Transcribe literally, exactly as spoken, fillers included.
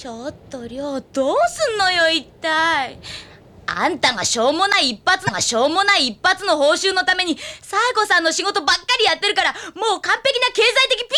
ちょっと亮、どうすんのよ一体。あんたがしょうもない一発がしょうもない一発の報酬のために冴子さんの仕事ばっかりやってるから、もう完璧な経済的ピ